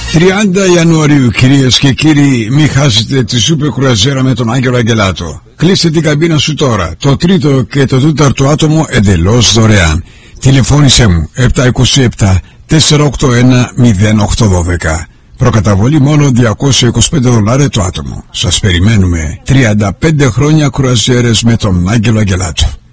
30 Ιανουαρίου, κυρίες και κύριοι, μην χάσετε τη σούπερ κρουαζιέρα με τον Άγγελο Αγγελάτο. Κλείστε την καμπίνα σου τώρα. Το τρίτο και το τέταρτο άτομο εντελώς δωρεάν. Τηλεφώνησέ μου 727 481 0812. Προκαταβολή μόνο $225 το άτομο. Σας περιμένουμε. 35 χρόνια κρουαζιέρες με τον Άγγελο Αγγελάτο.